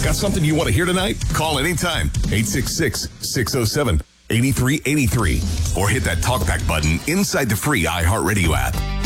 Got something you want to hear tonight? Call anytime. 866-607-8383. Or hit that talkback button inside the free iHeartRadio app.